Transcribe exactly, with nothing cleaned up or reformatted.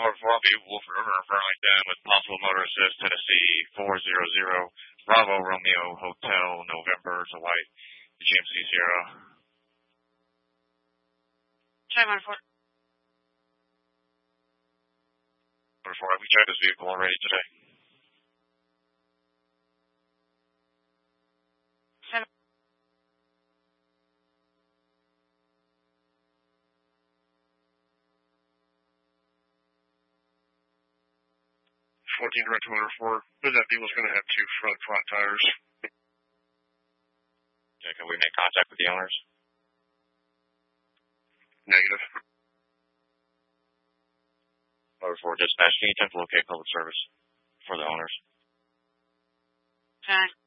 Or four, I'll be Wolford River referring like that with possible motor assist, Tennessee four zero zero, Bravo Romeo Hotel November to White, G M C Sierra. Try one four. Motor four, have we checked this vehicle already today? Seven. fourteen direct to motor four, but that vehicle's going to have two front flat tires. Yeah, can we make contact with the owners? Negative. Motor four dispatch, can you attempt to locate public service for the owners? Okay.